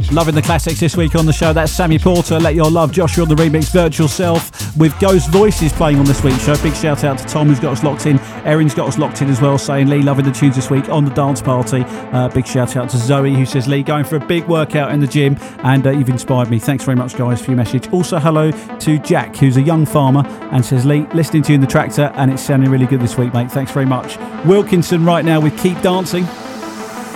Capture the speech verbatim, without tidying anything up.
Loving the classics this week on the show. That's Sammy Porter, Let Your Love, Joshua on the remix, Virtual Self, with Ghost Voices playing on this week's show. Big shout out to Tom, who's got us locked in. Erin's got us locked in as well, saying, Lee, loving the tunes this week on the dance party. Uh, big shout out to Zoe, who says, Lee, going for a big workout in the gym, and uh, you've inspired me. Thanks very much, guys, for your message. Also, hello to Jack, who's a young farmer, and says, Lee, listening to you in the tractor, and it's sounding really good this week, mate. Thanks very much. Wilkinson right now with Keep Dancing.